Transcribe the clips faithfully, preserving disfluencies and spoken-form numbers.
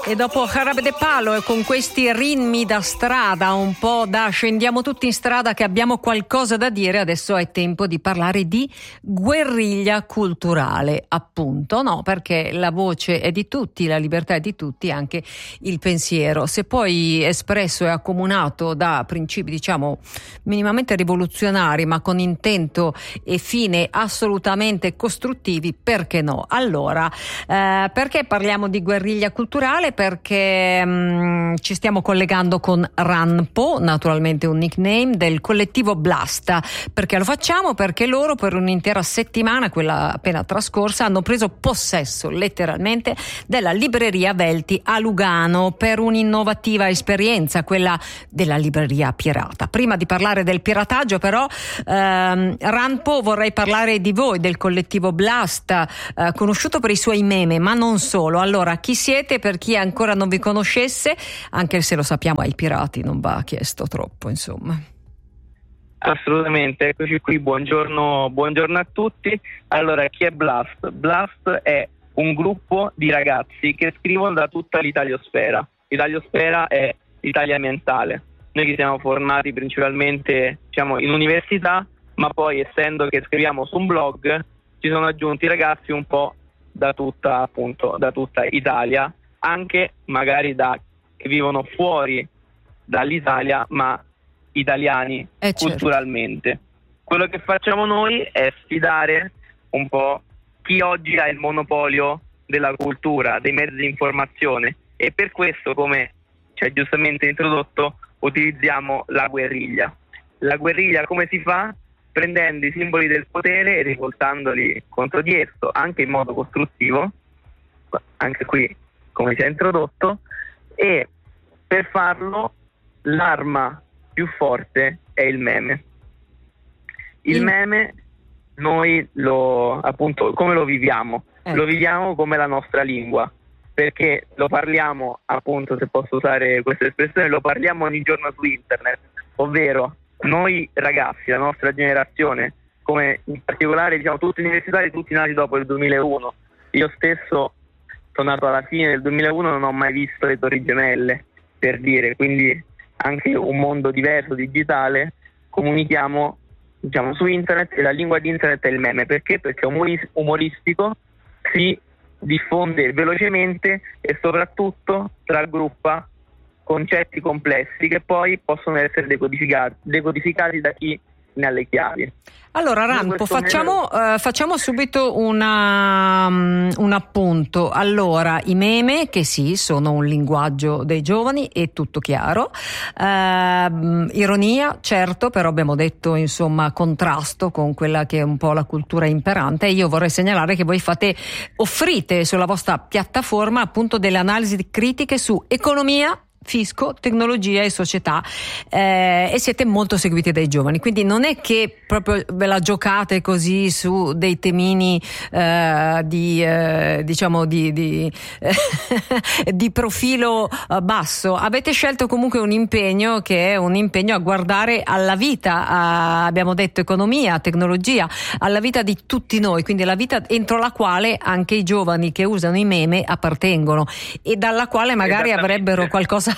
E dopo Jarabe de Palo e con questi ritmi da strada, un po' da scendiamo tutti in strada che abbiamo qualcosa da dire, adesso è tempo di parlare di guerriglia culturale, appunto, no? Perché la voce è di tutti, la libertà è di tutti, anche il pensiero. Se poi espresso e accomunato da principi, diciamo, minimamente rivoluzionari, ma con intento e fine assolutamente costruttivi, perché no? Allora, eh, perché parliamo di guerriglia culturale? Perché mh, ci stiamo collegando con Ranpo, naturalmente un nickname del collettivo Blasta. Perché lo facciamo? Perché loro per un'intera settimana, quella appena trascorsa, hanno preso possesso letteralmente della libreria Velti a Lugano per un'innovativa esperienza, quella della libreria pirata. Prima di parlare del pirataggio però, ehm, Ranpo, vorrei parlare di voi, del collettivo Blasta, eh, conosciuto per i suoi meme, ma non solo. Allora, chi siete per chi ancora non vi conoscesse, anche se lo sappiamo ai pirati non va chiesto troppo, insomma. Assolutamente, eccoci qui, buongiorno, buongiorno a tutti. Allora, chi è Blast? Blast è un gruppo di ragazzi che scrivono da tutta l'Italiosfera. L'Italiosfera è l'Italia mentale. Noi che siamo formati principalmente, diciamo, in università, ma poi essendo che scriviamo su un blog, ci sono aggiunti ragazzi un po' da tutta, appunto, da tutta Italia, anche magari da che vivono fuori dall'Italia, ma italiani eh certo. culturalmente. Quello che facciamo noi è sfidare un po' chi oggi ha il monopolio della cultura, dei mezzi di informazione, e per questo, come ci hai giustamente introdotto, utilizziamo la guerriglia. La guerriglia come si fa? Prendendo i simboli del potere e rivoltandoli contro di esso, anche in modo costruttivo, anche qui come ci ha introdotto, e per farlo l'arma più forte è il meme. Il meme noi lo, appunto, come lo viviamo? Eh. Lo viviamo come la nostra lingua, perché lo parliamo, appunto, se posso usare questa espressione, lo parliamo ogni giorno su internet, ovvero noi ragazzi, la nostra generazione, come in particolare, diciamo, tutti universitari, tutti nati dopo il duemilauno. Io stesso sono nato alla fine del duemilauno, non ho mai visto le Torri Gemelle, per dire, quindi anche un mondo diverso, digitale. Comunichiamo, diciamo, su internet, e la lingua di internet è il meme. Perché? Perché è umoristico, si diffonde velocemente e soprattutto raggruppa concetti complessi che poi possono essere decodificati, decodificati da chi ne ha le chiavi. Allora Ranpo, facciamo, meme... uh, facciamo subito una, um, un appunto. Allora, i meme, che sì, sono un linguaggio dei giovani, è tutto chiaro. Uh, ironia, certo, però abbiamo detto, insomma, contrasto con quella che è un po' la cultura imperante. E io vorrei segnalare che voi fate, offrite sulla vostra piattaforma appunto delle analisi critiche su economia, fisco, tecnologia e società, eh, e siete molto seguiti dai giovani, quindi non è che proprio ve la giocate così su dei temini eh, di eh, diciamo di di, eh, di profilo eh, basso. Avete scelto comunque un impegno che è un impegno a guardare alla vita, a, abbiamo detto economia, tecnologia, alla vita di tutti noi, quindi la vita entro la quale anche i giovani che usano i meme appartengono e dalla quale magari avrebbero qualcosa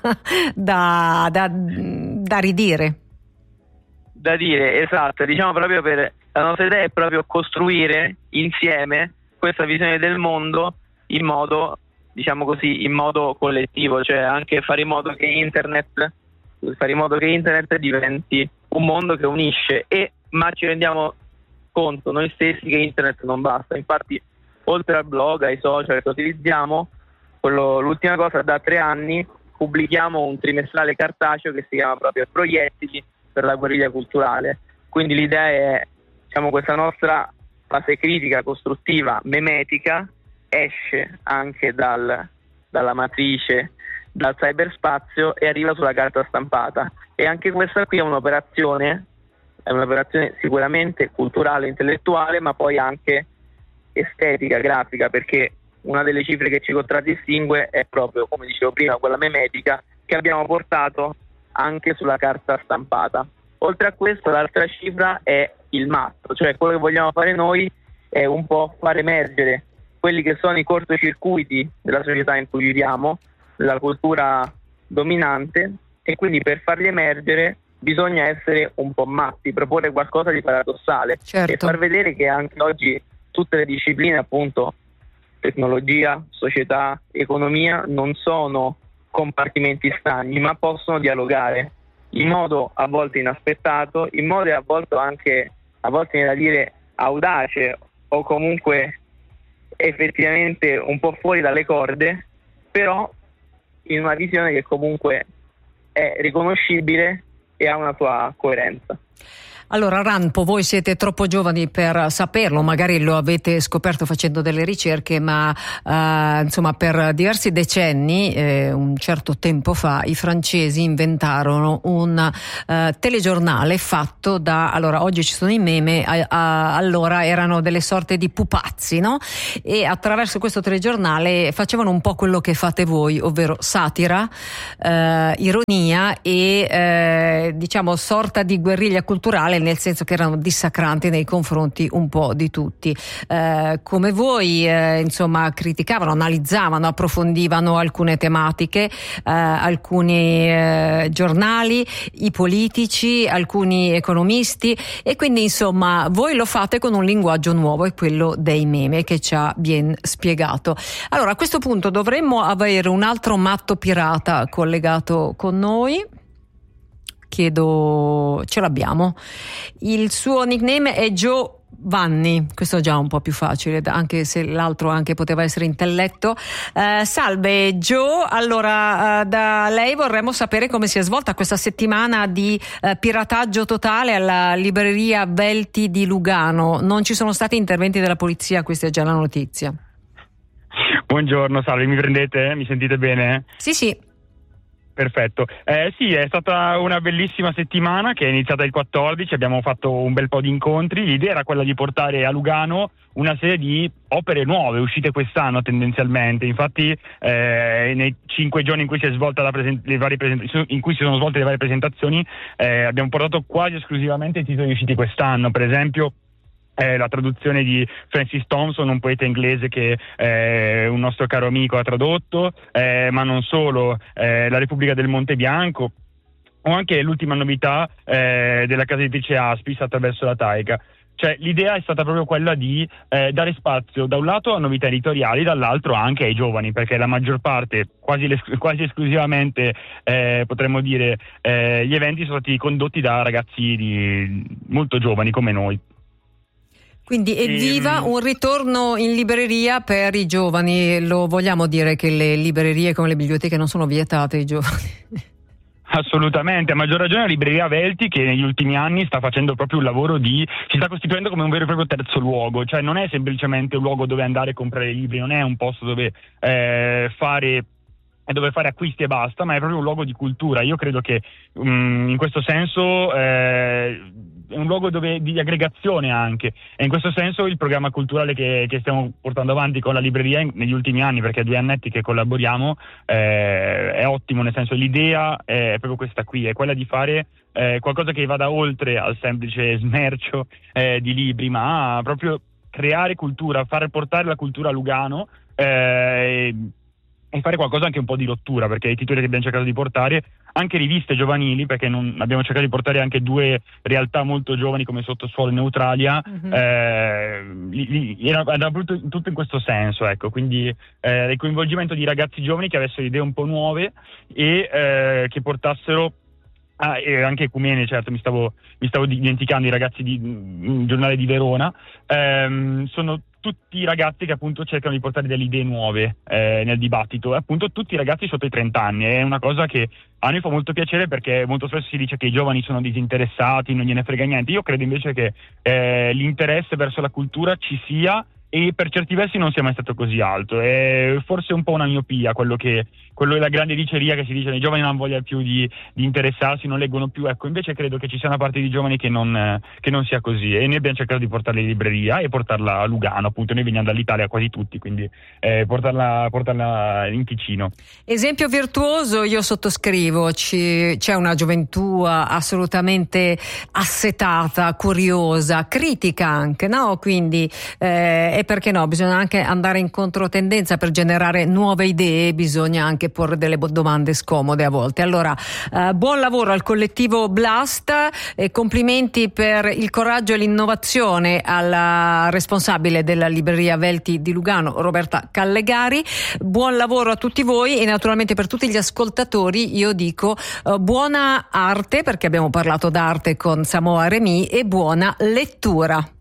da, da, da ridire. Da dire, esatto, diciamo proprio per la nostra idea è proprio costruire insieme questa visione del mondo in modo, diciamo così, in modo collettivo, cioè anche fare in modo che internet fare in modo che internet diventi un mondo che unisce, e ma ci rendiamo conto noi stessi che internet non basta. Infatti, oltre al blog, ai social che utilizziamo, quello, l'ultima cosa, da tre anni pubblichiamo un trimestrale cartaceo che si chiama proprio Proiettili per la guerriglia culturale. Quindi l'idea è, diciamo, questa nostra fase critica, costruttiva, memetica, esce anche dal, dalla matrice, dal cyberspazio, e arriva sulla carta stampata. E anche questa qui è un'operazione, è un'operazione sicuramente culturale, intellettuale, ma poi anche estetica, grafica, perché una delle cifre che ci contraddistingue è proprio, come dicevo prima, quella memetica che abbiamo portato anche sulla carta stampata. Oltre a questo, l'altra cifra è il matto, cioè quello che vogliamo fare noi è un po' far emergere quelli che sono i cortocircuiti della società in cui viviamo, della cultura dominante, e quindi per farli emergere bisogna essere un po' matti, proporre qualcosa di paradossale, certo. e far vedere che anche oggi tutte le discipline, appunto tecnologia, società, economia, non sono compartimenti stagni, ma possono dialogare in modo a volte inaspettato, in modo a volte anche, a volte viene da dire, audace o comunque effettivamente un po' fuori dalle corde, però in una visione che comunque è riconoscibile e ha una sua coerenza. Allora, Ranpo, voi siete troppo giovani per saperlo, magari lo avete scoperto facendo delle ricerche, ma eh, insomma per diversi decenni, eh, un certo tempo fa, i francesi inventarono un eh, telegiornale fatto da, allora oggi ci sono i meme, a, a, allora erano delle sorte di pupazzi, no? E attraverso questo telegiornale facevano un po' quello che fate voi, ovvero satira, eh, ironia e eh, diciamo sorta di guerriglia culturale, nel senso che erano dissacranti nei confronti un po' di tutti. Eh, come voi, eh, insomma, criticavano, analizzavano, approfondivano alcune tematiche, eh, alcuni eh, giornali, i politici, alcuni economisti, e quindi insomma voi lo fate con un linguaggio nuovo, è quello dei meme che ci ha ben spiegato. Allora, a questo punto dovremmo avere un altro matto pirata collegato con noi. Chiedo, ce l'abbiamo. Il suo nickname è Giovanni, questo è già un po' più facile, anche se l'altro anche poteva essere intelletto. Eh, salve Gio, allora eh, da lei vorremmo sapere come si è svolta questa settimana di eh, pirataggio totale alla libreria Velti di Lugano. Non ci sono stati interventi della polizia, questa è già la notizia. Buongiorno, salve, mi prendete? Mi sentite bene? Sì, sì. Perfetto, eh, sì, è stata una bellissima settimana che è iniziata il quattordici, abbiamo fatto un bel po' di incontri. L'idea era quella di portare a Lugano una serie di opere nuove uscite quest'anno tendenzialmente. Infatti eh, nei cinque giorni in cui si è svolta la presen- le varie presentazioni, in cui si sono svolte le varie presentazioni, eh, abbiamo portato quasi esclusivamente i titoli usciti quest'anno. Per esempio Eh, la traduzione di Francis Thompson, un poeta inglese che eh, un nostro caro amico ha tradotto, eh, ma non solo, eh, La Repubblica del Monte Bianco, o anche l'ultima novità eh, della casa editrice Aspis, Attraverso la taiga. Cioè l'idea è stata proprio quella di eh, dare spazio da un lato a novità editoriali, dall'altro anche ai giovani, perché la maggior parte, quasi, quasi esclusivamente eh, potremmo dire, eh, gli eventi sono stati condotti da ragazzi di, molto giovani come noi. Quindi evviva un ritorno in libreria per i giovani. Lo vogliamo dire che le librerie come le biblioteche non sono vietate ai giovani? Assolutamente, a maggior ragione la libreria Velti, che negli ultimi anni sta facendo proprio un lavoro di, si sta costituendo come un vero e proprio terzo luogo, cioè non è semplicemente un luogo dove andare a comprare libri, non è un posto dove eh, fare dove fare acquisti e basta, ma è proprio un luogo di cultura. Io credo che um, in questo senso eh, è un luogo dove, di aggregazione anche, e in questo senso il programma culturale che, che stiamo portando avanti con la libreria in, negli ultimi anni, perché è due annetti che collaboriamo, eh, è ottimo, nel senso l'idea è proprio questa qui, è quella di fare eh, qualcosa che vada oltre al semplice smercio eh, di libri, ma proprio creare cultura, far portare la cultura a Lugano eh, e fare qualcosa anche un po' di rottura, perché i titoli che abbiamo cercato di portare, anche riviste giovanili, perché non, abbiamo cercato di portare anche due realtà molto giovani come Sottosuolo e Neutralia, mm-hmm. eh, li, li, era, era tutto, tutto in questo senso, ecco, quindi eh, il coinvolgimento di ragazzi giovani che avessero idee un po' nuove e eh, che portassero Ah, e anche Ecumene, certo, mi stavo, mi stavo dimenticando, i ragazzi di un giornale di Verona, ehm, sono tutti ragazzi che appunto cercano di portare delle idee nuove eh, nel dibattito, e appunto tutti ragazzi sotto i trenta anni. È una cosa che a noi fa molto piacere, perché molto spesso si dice che i giovani sono disinteressati, non gliene frega niente. Io credo invece che eh, l'interesse verso la cultura ci sia, e per certi versi non sia mai stato così alto. È forse un po' una miopia quello che quello è la grande diceria che si dice i giovani non hanno voglia più di, di interessarsi, non leggono più. Ecco, invece credo che ci sia una parte di giovani che non, che non sia così, e noi abbiamo cercato di portarla in libreria e portarla a Lugano, appunto. Noi veniamo dall'Italia quasi tutti, quindi eh, portarla, portarla in Ticino. Esempio virtuoso, io sottoscrivo, ci, c'è una gioventù assolutamente assetata, curiosa, critica anche, no? Quindi eh, è perché no, bisogna anche andare in controtendenza per generare nuove idee, bisogna anche porre delle domande scomode a volte. Allora, eh, buon lavoro al collettivo Blast e complimenti per il coraggio e l'innovazione alla responsabile della libreria Velti di Lugano, Roberta Callegari. Buon lavoro a tutti voi e naturalmente per tutti gli ascoltatori io dico eh, buona arte, perché abbiamo parlato d'arte con Samoa Remy, e buona lettura.